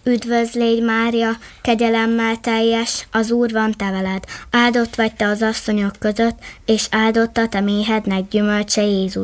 Üdvözlégy, Mária, kegyelemmel teljes, az Úr van te veled. Áldott vagy te az asszonyok között, és áldott a te méhednek gyümölcse, Jézus.